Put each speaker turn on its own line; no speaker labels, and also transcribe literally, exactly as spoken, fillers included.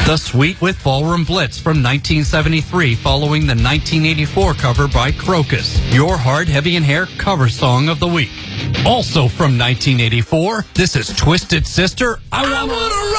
The Suite with Ballroom Blitz from nineteen seventy-three, following the nineteen eighty-four cover by Crocus, your Hard, Heavy, and Hair cover song of the week. Also from nineteen eighty-four, this is Twisted Sister, I Wanna